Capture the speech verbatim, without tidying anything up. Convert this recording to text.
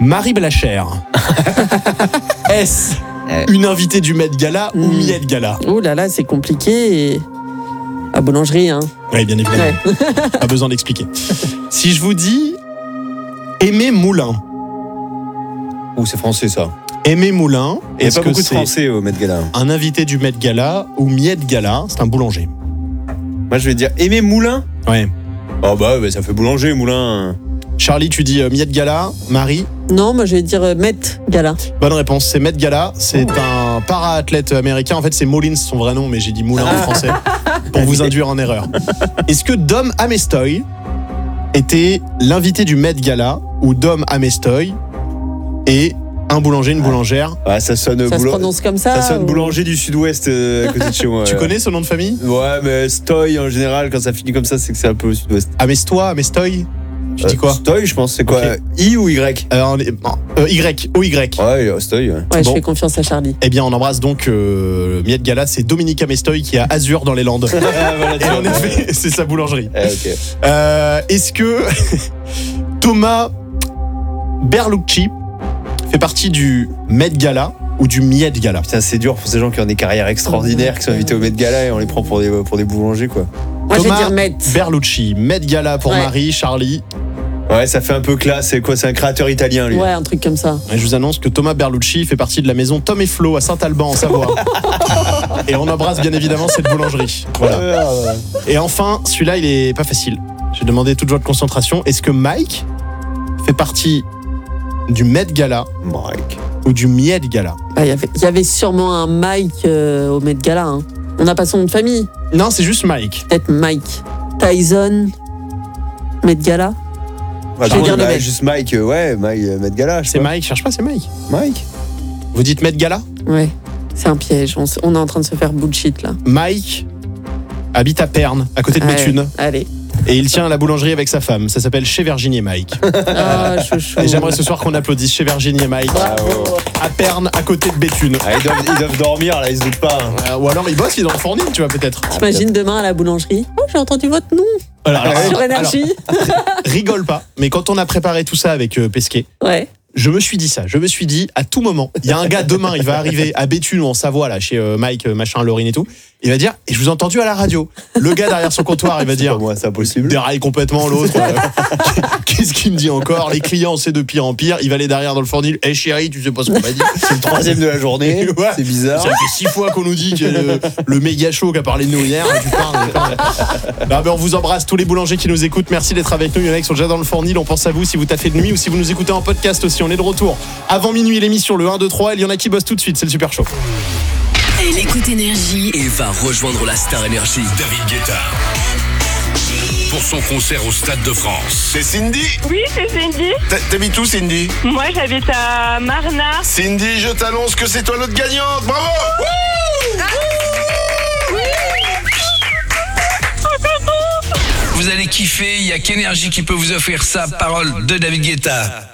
Marie Blachère. Est-ce une invitée du Met Gala ou Mm. Miette Gala? Oh là là, c'est compliqué. Et... À boulangerie, hein. Oui, bien évidemment. Ouais. Pas besoin d'expliquer. Si je vous dis Aimé Moulin. Ouh, c'est français ça. Aimé Moulin, Il n'y a est-ce pas que beaucoup de c'est français au Met Gala. un invité du Met Gala ou Miette Gala? C'est un boulanger. Moi je vais dire Aimé Moulin. Ouais. Oh bah, bah ça fait boulanger, Moulin. Charlie, tu dis euh, Miette Gala. Marie? Non, moi je vais dire euh, Met Gala. Bonne réponse, c'est Met Gala. C'est un para-athlète américain. En fait, c'est Mullins son vrai nom, mais j'ai dit Moulin en français pour vous induire en erreur. Est-ce que Dom Amestoy était l'invité du Met Gala ou Dom Amestoy est un boulanger, une boulangère? Ouais, ça sonne Ça se boula- prononce comme ça Ça sonne ou- boulanger du sud-ouest euh, à côté de chez moi. Tu ouais. connais son nom de famille? Ouais, mais Stoy en général, quand ça finit comme ça, c'est que c'est un peu au sud-ouest. Amestoy, Amestoy? Tu dis Euh, quoi? Stoy, je pense, c'est quoi Ok. I ou Y? Euh, on est- non, euh, Y, O Y. Ouais, euh, Stoy, ouais. Ouais, je Bon. fais confiance à Charlie. Eh bien, on embrasse donc euh, Miette Gala, c'est Dominique Amestoy qui a Azur dans les Landes. Ah, voilà, tu Et vois, en ouais. effet, c'est sa boulangerie. Eh, ok. Euh, Est-ce que Thomas Berlucci fait partie du Met Gala ou du Miette Gala? Putain, c'est dur pour ces gens qui ont des carrières extraordinaires, qui sont invités au Met Gala et on les prend pour des, pour des boulangers, quoi. Moi je vais Thomas dire Met. Berlucci, Met Gala pour Ouais. Marie, Charlie. Ouais, ça fait un peu classe. C'est quoi? C'est un créateur italien, lui. Ouais, un truc comme ça. Et je vous annonce que Thomas Berlucci fait partie de la maison Tom et Flo à Saint-Alban en Savoie. Et on embrasse bien évidemment cette boulangerie. Voilà. Euh, Et enfin, celui-là, il est pas facile. J'ai demandé toute votre concentration. Est-ce que Mike fait partie du Met Gala Mike. ou du Miette Gala? Ah, Il y avait- il y avait sûrement un Mike euh, au Met Gala. Hein. On n'a pas son nom de famille. Non, c'est juste Mike. Peut-être Mike Tyson. Met Gala. Ah, Je vais non, dire le bah, Met. juste Mike, euh, ouais, Mike, euh, Met Gala. je sais C'est pas. Mike, cherche pas, c'est Mike. Mike. Vous dites Met Gala? Ouais. C'est un piège. On, s- on est en train de se faire bullshit là. Mike habite à Perne, à côté de Ouais, Béthune. Allez. Et il tient la boulangerie avec sa femme. Ça s'appelle Chez Virginie et Mike. Ah, chouchou. Et j'aimerais ce soir qu'on applaudisse Chez Virginie et Mike. Bravo. À Perne, à côté de Béthune. Ah, ils, doivent, ils doivent dormir, là, ils se doutent pas. hein. Euh, ou alors ils bossent, ils sont dans le fournil, tu vois, peut-être. T'imagines demain à la boulangerie. Oh, j'ai entendu votre nom Alors, alors, sur alors, énergie. rigole pas, mais quand on a préparé tout ça avec euh, Pesquet, Ouais. je me suis dit ça. Je me suis dit, à tout moment, il y a un gars demain, il va arriver à Béthune ou en Savoie, là, chez euh, Mike, euh, machin, Laurine et tout. Il va dire, et je vous ai entendu à la radio. Le gars derrière son comptoir, il va C'est dire, pas moi, c'est impossible. déraille complètement l'autre. euh, Qu'est-ce qu'il me dit encore? Les clients, c'est de pire en pire. Il va aller derrière dans le fournil. Eh chérie, tu sais pas ce qu'on m'a dit. C'est le troisième de la journée. Ouais. C'est bizarre. Ça fait six fois qu'on nous dit que le, le méga show qui a parlé de nous hier. Tu parles, non, mais on vous embrasse, tous les boulangers qui nous écoutent. Merci d'être avec nous. Il y en a qui sont déjà dans le fournil. On pense à vous si vous taffez de nuit ou si vous nous écoutez en podcast aussi. On est de retour avant minuit, l'émission, le un, deux, trois. Il y en a qui bossent tout de suite. C'est le Super Show. Elle écoute Énergie. Et va rejoindre la Star Energy. David Guetta. Pour son concert au Stade de France. C'est Cindy? Oui, c'est Cindy. T'a- T'habites où, Cindy? Moi, j'habite à Marna. Cindy, je t'annonce que c'est toi l'autre gagnante. Bravo! Vous allez kiffer, il y a qu'Énergie qui peut vous offrir ça. Parole de David Guetta.